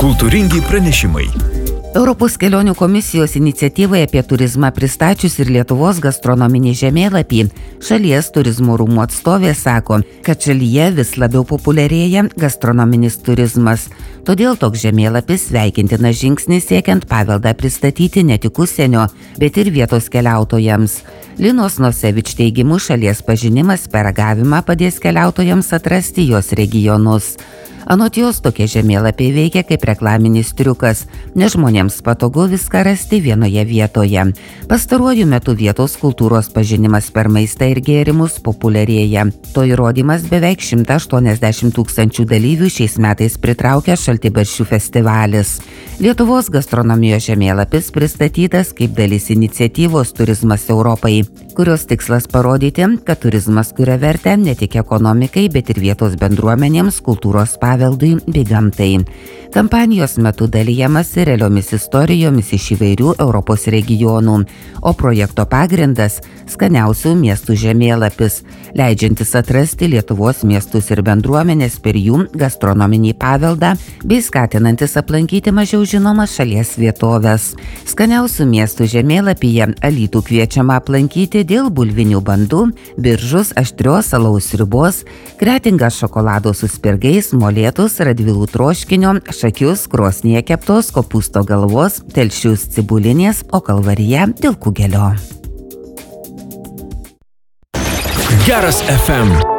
Kultūringi pranešimai. Europos kelionių komisijos iniciatyvai apie turizmą pristačius ir Lietuvos gastronominį žemėlapį, šalies turizmo rūmų atstovė sako, kad šalyje vis labiau populiarėja gastronominis turizmas. Todėl toks žemėlapis sveikintinas žingsnis siekiant paveldą pristatyti ne tik užsienio, bet ir vietos keliautojams. Linos Nosevič teigimu, šalies pažinimas per ragavimą padės keliautojams atrasti jos regionus. Anot jos tokie žemėlapiai veikia kaip reklaminis triukas, nes žmonėms patogu viską rasti vienoje vietoje. Pastaruoju metu vietos kultūros pažinimas per maistą ir gėrimus populiarėja. To įrodymas beveik 180 000 dalyvių šiais metais pritraukia Šaltibarščių festivalis. Lietuvos gastronomijos žemėlapis pristatytas kaip dalis iniciatyvos Turizmas Europai, kurios tikslas parodyti, kad turizmas kuria vertę ne tik ekonomikai, bet ir vietos bendruomenėms, kultūros paveldui bei gamtai. Kampanijos metu dalijamasi realiomis istorijomis iš įvairių Europos regionų, o projekto pagrindas – skaniausių miestų žemėlapis, leidžiantis atrasti Lietuvos miestus ir bendruomenės per jų gastronominį paveldą bei skatinantis aplankyti mažiau žinomas šalies vietovės. Skaniausių miestų žemėlapyje Alytų kviečiama aplankyti dėl bulvinių bandų, Biržus aštrios alaus sriubos, Kretingą šokolado su spirgais, Molėtus Radvilų troškinio, Šakius krosnyje keptos kopūsto galvos, Telšius cibulinės, o Kalvarija dėl kugelio. Geras FM.